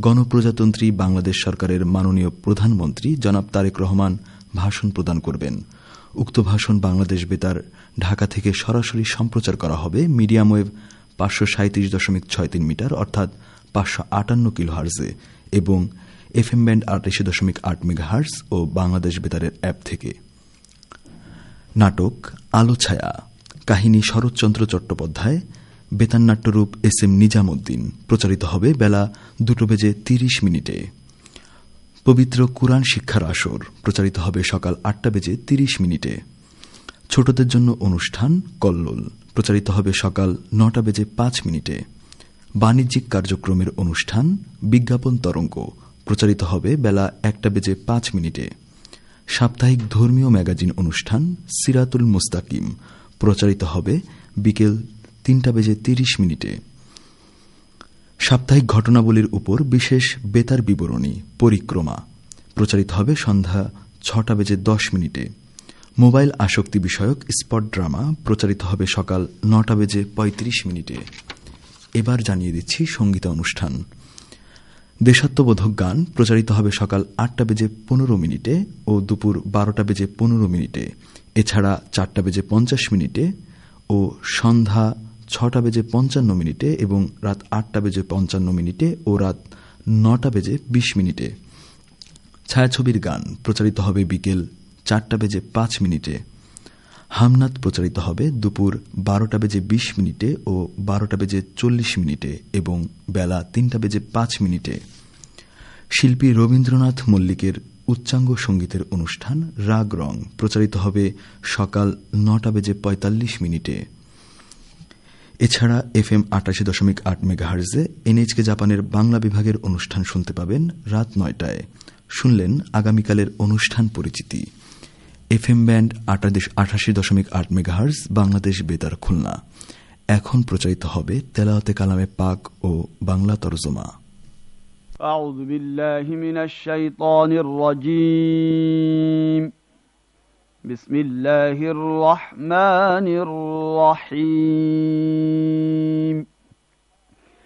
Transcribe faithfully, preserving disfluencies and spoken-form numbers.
গণপ্রজাতন্ত্রী বাংলাদেশ সরকারের মাননীয় প্রধানমন্ত্রী জনাব তারেক রহমান ভাষণ প্রদান করবেন। উক্ত ভাষণ বাংলাদেশ বেতার ঢাকা থেকে সরাসরি সম্প্রচার করা হবে মিডিয়াম ওয়েভ পাঁচশো সাঁত্রিশ দশমিক ছয় তিন মিটার অর্থাৎ পাঁচশো আটান্ন কিলোহার্জে এবং এফ এম ব্যান্ড আটাশি দশমিক আট মেগাহার্জ ও বাংলাদেশ বেতারের অ্যাপ থেকে। নাটক আলো ছায়া, কাহিনী শরৎচন্দ্র চট্টোপাধ্যায়, বেতার নাট্যরূপ এস এম নিজামুদ্দিন। প্রচারিত হবে বেলা দুটো বেজে তিরিশ মিনিটে। পবিত্র কুরআন শিক্ষার আসর প্রচারিত হবে সকাল আটটা বেজে তিরিশ মিনিটে। ছোটদের জন্য অনুষ্ঠান কল্লোল প্রচারিত হবে সকাল নটা বেজে পাঁচ মিনিটে। বাণিজ্যিক কার্যক্রমের অনুষ্ঠান বিজ্ঞাপন তরঙ্গ প্রচারিত হবে বেলা একটা বেজে পাঁচ মিনিটে। সাপ্তাহিক ধর্মীয় ম্যাগাজিন অনুষ্ঠান সিরাতুল মুস্তাকিম প্রচারিত হবে বিকেল তিনটা বেজে তিরিশ মিনিটে। সাপ্তাহিক ঘটনাবলীর উপর বিশেষ বেতার বিবরণী পরিক্রমা প্রচারিত হবে সন্ধ্যা ছটা বেজে দশ মিনিটে। মোবাইল আসক্তি বিষয়ক স্পট ড্রামা প্রচারিত হবে সকাল নটা বেজে পঁয়ত্রিশ মিনিটে। এবার জানিয়ে দিচ্ছি সঙ্গীতা অনুষ্ঠান। দেশাত্মবোধক গান প্রচারিত হবে সকাল আটটা বেজে পনেরো মিনিটে ও দুপুর বারোটা বেজে পনেরো মিনিটে। এছাড়া চারটা বেজে পঞ্চাশ মিনিটে ও সন্ধ্যা ছটা বেজে পঞ্চান্ন মিনিটে এবং রাত আটটা বেজে পঞ্চান্ন মিনিটে ও রাত নটা বেজে বিশ মিনিটে। ছায়াছবির গান প্রচারিত হবে বিকেল চারটা বেজে পাঁচ মিনিটে। হামনাত প্রচারিত হবে দুপুর বারোটা বেজে বিশ মিনিটে ও বারোটা বেজে চল্লিশ মিনিটে এবং বেলা তিনটা বেজে পাঁচ মিনিটে। শিল্পী রবীন্দ্রনাথ মল্লিকের উচ্চাঙ্গ সঙ্গীতের অনুষ্ঠান রাগ রং প্রচারিত হবে সকাল নটা বেজে পঁয়তাল্লিশ মিনিটে। এছাড়া এফ এম আটাশি দশমিক আট মেগাহার্জে এনএইচকে জাপানের বাংলা বিভাগের অনুষ্ঠান শুনতে পাবেন রাত নয়টায়। শুনলেন আগামীকালের অনুষ্ঠান পরিচিতি। এফ এম ব্যান্ড আটাশি দশমিক আট মেগাহার্জ বাংলাদেশ বেতার খুলনা। এখন প্রচারিত হবে তেলাওয়াতে কালামে পাক ও বাংলা তরজমা। আউযু বিল্লাহি মিনাশ শাইতানির রাজীম। বিসমিল্লাহির রহমানির রহিম।